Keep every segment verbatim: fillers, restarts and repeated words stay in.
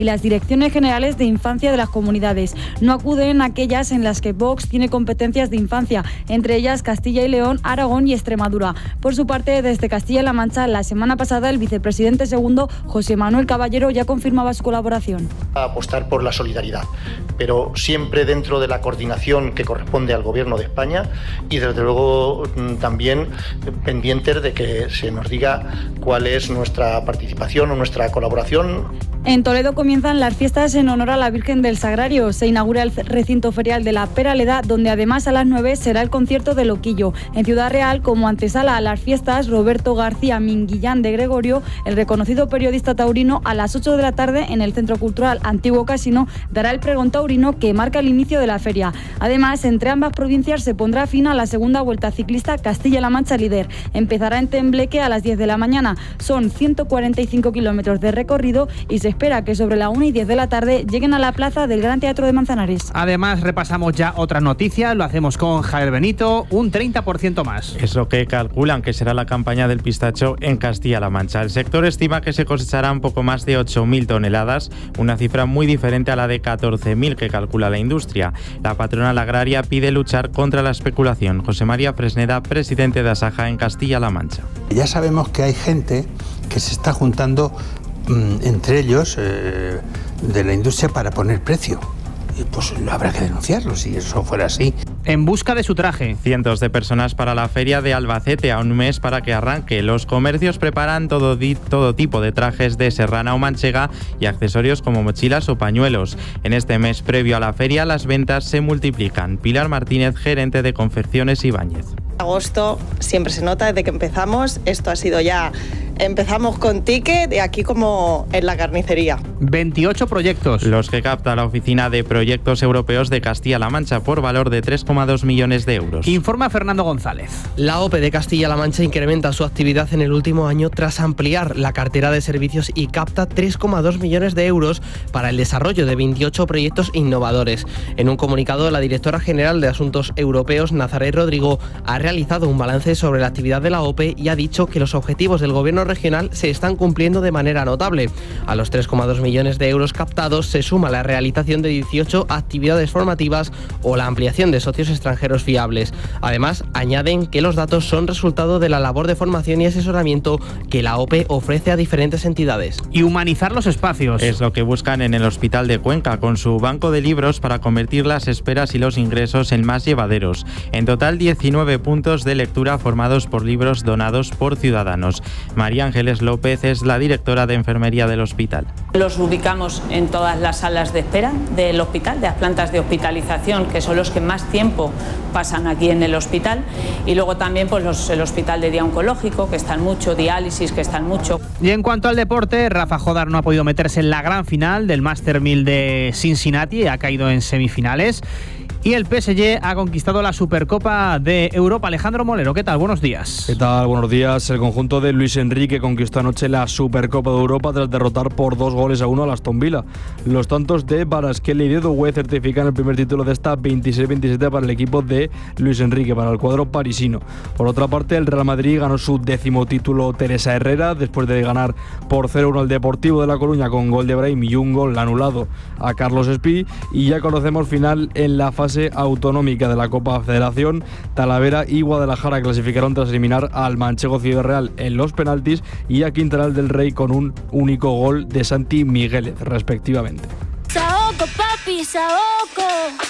y las direcciones generales de infancia de las comunidades. No acuden a aquellas en las que Vox tiene competencias de infancia, entre ellas Castilla y León, Aragón y Extremadura. Por su parte, desde Castilla-La Mancha, la semana pasada el vicepresidente segundo, José Manuel Caballero, ya confirmaba su colaboración. A apostar por la solidaridad, pero siempre dentro de la coordinación que corresponde al Gobierno de España y desde luego también pendientes de que se nos diga cuál es nuestra participación o nuestra colaboración. En Toledo comienzan las fiestas en honor a la Virgen del Sagrario. Se inaugura el recinto ferial de la Peraleda, donde además a las nueve será el concierto de Loquillo. En Ciudad Real, como antesala a las fiestas, Roberto García Minguillán de Gregorio, el reconocido periodista taurino, a las ocho de la tarde en el Centro Cultural Antiguo Casino, dará el pregón taurino que marca el inicio de la feria. Además, entre ambas provincias se pondrá fin a la segunda Vuelta Ciclista Castilla-La Mancha Líder. Empezará en Tembleque a las diez de la mañana. Son ciento cuarenta y cinco kilómetros de recorrido y se espera que sobre la una y diez de la tarde lleguen a la plaza del Gran Teatro de Manzanares. Además, repasamos ya otra noticia, lo hacemos con Javier Benito, un treinta por ciento más. Es lo que calculan que será la campaña del pistacho en Castilla-La Mancha. El sector estima que se cosecharán poco más de ocho mil toneladas, una cifra muy diferente a la de catorce mil que calcula la industria. La patronal agraria pide luchar contra la especulación. José María Fresneda, presidente de Asaja en Castilla-La Mancha. Ya sabemos que hay gente que se está juntando entre ellos eh, de la industria para poner precio. Y pues habrá que denunciarlo si eso fuera así. En busca de su traje. Cientos de personas para la feria de Albacete a un mes para que arranque. Los comercios preparan todo, di- todo tipo de trajes de serrana o manchega y accesorios como mochilas o pañuelos. En este mes previo a la feria las ventas se multiplican. Pilar Martínez, gerente de Confecciones Ibáñez. Agosto siempre se nota desde que empezamos. Esto ha sido ya... Empezamos con ticket y aquí como en la carnicería. veintiocho proyectos. Los que capta la Oficina de Proyectos Europeos de Castilla-La Mancha por valor de tres coma dos millones de euros. Informa Fernando González. La O P E de Castilla-La Mancha incrementa su actividad en el último año tras ampliar la cartera de servicios y capta tres coma dos millones de euros para el desarrollo de veintiocho proyectos innovadores. En un comunicado, la directora general de Asuntos Europeos, Nazaret Rodrigo, ha realizado un balance sobre la actividad de la O P E y ha dicho que los objetivos del gobierno regional se están cumpliendo de manera notable. A los tres coma dos millones de euros captados se suma la realización de dieciocho actividades formativas o la ampliación de socios extranjeros fiables. Además, añaden que los datos son resultado de la labor de formación y asesoramiento que la O P E ofrece a diferentes entidades. Y humanizar los espacios. Es lo que buscan en el Hospital de Cuenca, con su banco de libros para convertir las esperas y los ingresos en más llevaderos. En total, diecinueve puntos de lectura formados por libros donados por ciudadanos. María Ángeles López es la directora de enfermería del hospital. Los ubicamos en todas las salas de espera del hospital, de las plantas de hospitalización, que son los que más tiempo pasan aquí en el hospital, y luego también pues los, el hospital de día oncológico, que están mucho, diálisis, que están mucho. Y en cuanto al deporte, Rafa Jodar no ha podido meterse en la gran final del Master mil de Cincinnati, ha caído en semifinales. Y el P S G ha conquistado la Supercopa de Europa. Alejandro Molero, ¿qué tal? Buenos días. ¿Qué tal? Buenos días. El conjunto de Luis Enrique conquistó anoche la Supercopa de Europa tras derrotar por dos goles a uno al Aston Villa. Los tantos de Kvaratskhelia y de Doué certifican el primer título de esta veintiséis veintisiete para el equipo de Luis Enrique, para el cuadro parisino. Por otra parte, el Real Madrid ganó su décimo título Teresa Herrera después de ganar por cero uno al Deportivo de La Coruña con gol de Brahim y un gol anulado a Carlos Espí. Y ya conocemos final en la fase autonómica de la Copa Federación. Talavera y Guadalajara clasificaron tras eliminar al Manchego Ciudad Real en los penaltis y a Quintanar del Rey con un único gol de Santi Migueles, respectivamente. Saoco, papi, saoco.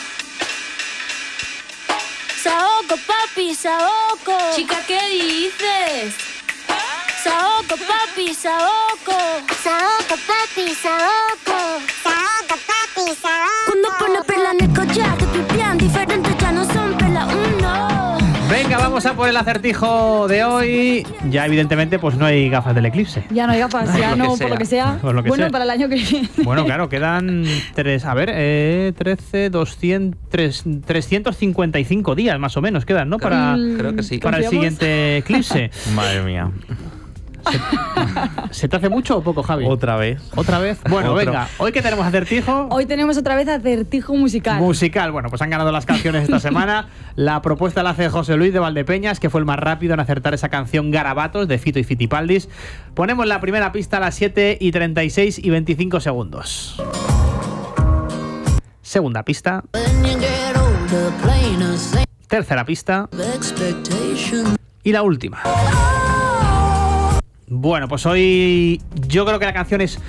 Saoco, papi, saoco. Chica, ¿qué dices? Saoco, papi, saoco. Saoco, papi, saoco. Saoco, papi, saoco. Cuando pone perla en el collar, te pipián diferentes, ya no son perla uno. Venga, vamos a por el acertijo de hoy. Ya evidentemente pues no hay gafas del eclipse. Ya no hay gafas, ya no, por lo que sea. Por lo que bueno, sea. para el año que viene. Bueno, claro, quedan tres, a ver, eh, trece, doscientos, trescientos cincuenta y cinco días más o menos quedan, ¿no? Para, Creo que sí. para el ¿Confiamos? siguiente eclipse. Madre mía. ¿Se, ¿Se te hace mucho o poco, Javi? Otra vez. ¿Otra vez? Bueno, Otro. venga. ¿Hoy qué tenemos, acertijo? Hoy tenemos otra vez acertijo musical. Musical. Bueno, pues han ganado las canciones esta semana. La propuesta la hace José Luis de Valdepeñas, que fue el más rápido en acertar esa canción Garabatos de Fito y Fitipaldis. Ponemos la primera pista a las siete y treinta y seis y veinticinco segundos. Segunda pista. Tercera pista. Y la última. Bueno, pues hoy yo creo que la canción es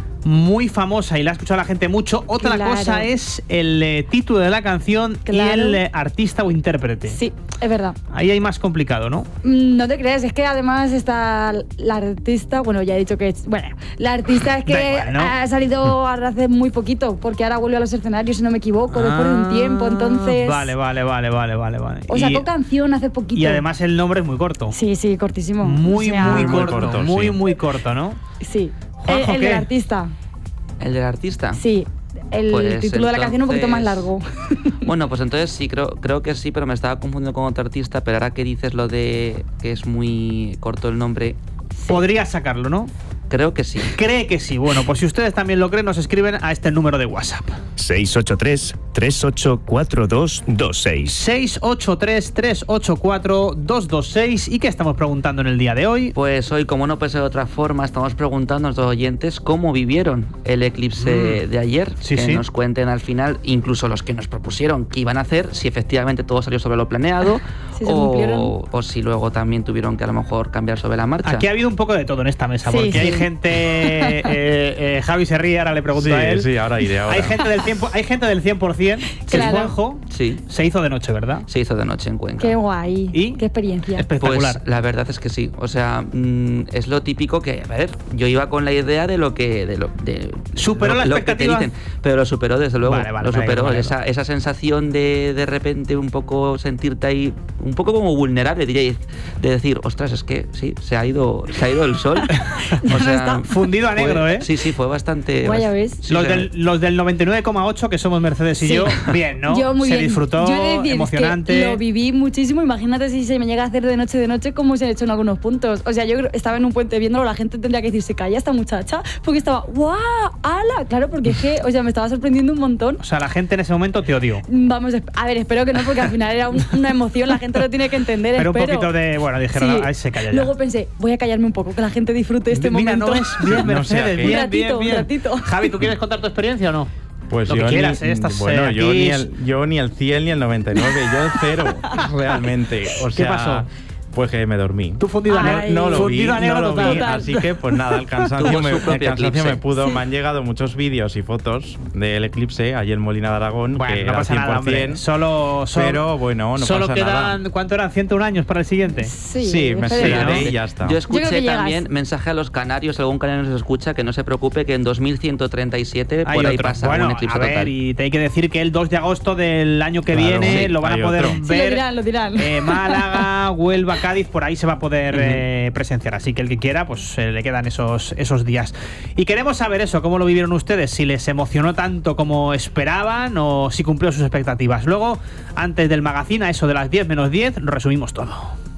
muy famosa y la ha escuchado la gente mucho. Otra Claro. cosa es el eh, título de la canción Claro. y el eh, artista o intérprete. Sí, es verdad. Ahí hay más complicado, ¿no? Mm, No te creas, es que además está la artista, bueno, ya he dicho que es, bueno, la artista es que Da igual, ¿no? ha salido hace muy poquito, porque ahora vuelve a los escenarios, si no me equivoco, después de un tiempo, entonces... Vale, vale, vale, vale, vale, vale. O y, sacó canción hace poquito. y además el nombre es muy corto. Sí, sí, cortísimo. Muy, O sea, muy, Muy corto, corto, muy, sí. muy corto, ¿no? Sí, Juanjo, el, el ¿qué? del artista. ¿El del artista? Sí, el Pues título de la canción un poquito más entonces- largo. Bueno, pues entonces sí, creo, creo que sí, pero me estaba confundiendo con otro artista, pero ahora que dices lo de que es muy corto el nombre, Podrías sacarlo, ¿no? creo que sí. Cree que sí. Bueno, pues si ustedes también lo creen, nos escriben a este número de WhatsApp. seis ocho tres, tres ocho cuatro dos dos seis. seis ocho tres, tres ocho cuatro, dos dos seis. ¿Y qué estamos preguntando en el día de hoy? Pues hoy, como no puede ser de otra forma, estamos preguntando a nuestros oyentes cómo vivieron el eclipse Mm. de ayer. Sí, que sí. nos cuenten al final, incluso los que nos propusieron qué iban a hacer, si efectivamente todo salió sobre lo planeado Si se cumplieron. o, o si luego también tuvieron que a lo mejor cambiar sobre la marcha. Aquí ha habido un poco de todo en esta mesa, Sí, porque sí. hay gente... eh, eh, Javi se ríe, ahora le pregunto Sí, a él. sí, ahora iré ahora. Hay gente del cien, hay gente del cien por cien, que Claro. es Juanjo. Sí, Se hizo de noche, ¿verdad? se hizo de noche en Cuenca. Qué guay. ¿Y? Qué experiencia. Espectacular. Pues la verdad es que sí. O sea, mm, es lo típico que, a ver, yo iba con la idea de lo que. De lo, de, ¿Superó lo, la lo que te expectativa? dicen, pero lo superó, desde luego. Vale, vale, lo me alegro, superó. me alegro. Esa, esa sensación de de repente un poco sentirte ahí, un poco como vulnerable, diría, de decir, ostras, es que sí, se ha ido, se ha ido el sol. Ya no está. Fundido a fue- negro, ¿eh? Sí, sí, fue bastante. Guay, ya ves. Sí, los, sí. del, los del noventa y nueve coma ocho, que somos Mercedes y Sí. yo, bien, ¿no? Yo muy Se bien. disfrutó, Yo he de decir emocionante. que lo viví muchísimo. Imagínate si se me llega a hacer de noche de noche como se han hecho en algunos puntos. O sea, yo creo- estaba en un puente viéndolo, la gente tendría que decir, se calla esta muchacha, porque estaba, ¡guau! ¡Hala! Claro, porque es que, o sea, me estaba sorprendiendo un montón. O sea, la gente en ese momento te odió. Vamos, a ver, espero que no, porque al final era un- una emoción, la gente lo tiene que entender. Pero un espero. poquito de... Bueno, dijeron, Sí. ahí se calla ya. Luego pensé, voy a callarme un poco, que la gente disfrute este Mira, momento. no es bien, No sea Mercedes, que- bien, Un ratito, bien, bien. un ratito. Javi, ¿tú quieres contar tu experiencia o no? Pues Lo yo que quieras, ni, ¿eh? Estás, bueno, eh, yo, aquí ni es- el, yo ni el cien ni el noventa y nueve, yo cero, realmente. O ¿Qué sea, pasó? Pues que me dormí. Tú fundido a Ay. negro. No lo vi, fundido a negro no lo total. vi, así que pues nada, el cansancio, Tuvo me, su el propio cansancio eclipse. me pudo. Sí. Me han llegado muchos vídeos y fotos del eclipse allí en Molina de Aragón, Bueno, que no era pasa nada, hombre. cien por cien. Solo, solo, Pero bueno, no solo pasa quedan, nada. ¿cuánto eran? ¿ciento uno años para el siguiente? Sí, Sí, me esperemos. esperaré y ya está. Yo Yo escuché creo que llegas. también mensaje a los canarios, algún canario nos escucha, que no se preocupe, que en dos mil ciento treinta y siete Hay por ahí otro. pasa Bueno, un eclipse a ver, total. y te hay que decir que el dos de agosto del año que Claro, viene sí, lo van hay a poder otro. Sí, lo ver. dirán, lo dirán. eh, Málaga, Huelva, Cádiz, por ahí se va a poder eh, presenciar. Así que el que quiera, pues eh, le quedan esos, esos días. Y queremos saber eso, cómo lo vivieron ustedes, si les emocionó tanto como esperaban o si cumplió sus expectativas. Luego, antes del magazine, a eso de las diez menos diez, lo resumimos todo.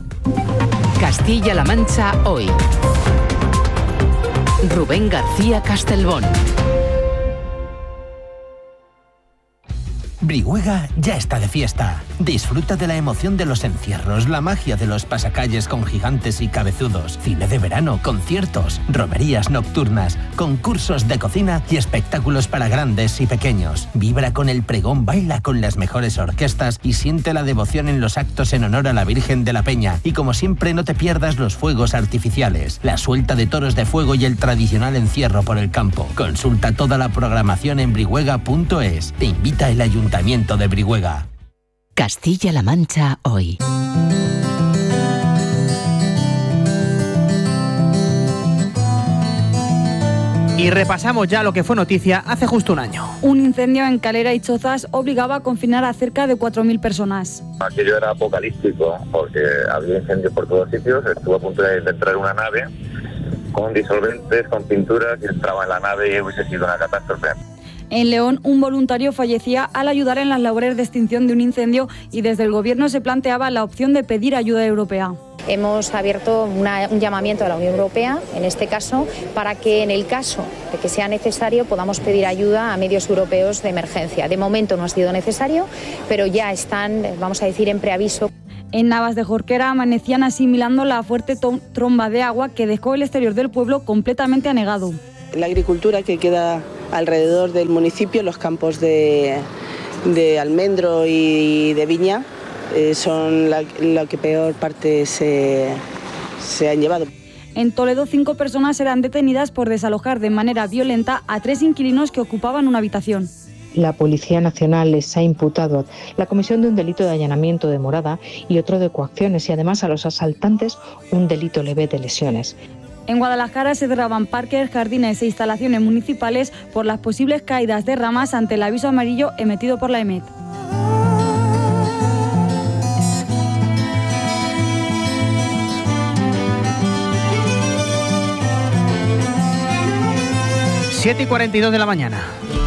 Castilla-La Mancha hoy. Rubén García Castelbón. Brihuega ya está de fiesta. Disfruta de la emoción de los encierros, la magia de los pasacalles con gigantes y cabezudos, cine de verano, conciertos, romerías nocturnas, concursos de cocina y espectáculos para grandes y pequeños. Vibra con el pregón, baila con las mejores orquestas y siente la devoción en los actos en honor a la Virgen de la Peña. Y como siempre, no te pierdas los fuegos artificiales, la suelta de toros de fuego y el tradicional encierro por el campo. Consulta toda la programación en brihuega punto es. Te invita el Ayuntamiento de Brihuega. Castilla-La Mancha hoy. Y repasamos ya lo que fue noticia hace justo un año. Un incendio en Calera y Chozas obligaba a confinar a cerca de cuatro mil personas. Aquello era apocalíptico porque había incendios por todos sitios. Estuvo a punto de entrar una nave con disolventes, con pinturas, y entraba en la nave y hubiese sido una catástrofe. En León, un voluntario fallecía al ayudar en las labores de extinción de un incendio y desde el gobierno se planteaba la opción de pedir ayuda europea. hemos abierto una, un llamamiento a la Unión Europea, en este caso, para que en el caso de que sea necesario podamos pedir ayuda a medios europeos de emergencia. De momento no ha sido necesario, pero ya están, vamos a decir, en preaviso. En Navas de Jorquera amanecían asimilando la fuerte tromba de agua que dejó el exterior del pueblo completamente anegado. La agricultura que queda alrededor del municipio, los campos de, de almendro y de viña, eh, son la, la que peor parte se, se han llevado. En Toledo, cinco personas serán detenidas por desalojar de manera violenta a tres inquilinos que ocupaban una habitación. La Policía Nacional les ha imputado la comisión de un delito de allanamiento de morada y otro de coacciones, y además a los asaltantes un delito leve de lesiones. En Guadalajara se cerraban parques, jardines e instalaciones municipales por las posibles caídas de ramas ante el aviso amarillo emitido por la E M E T. siete y cuarenta y dos de la mañana.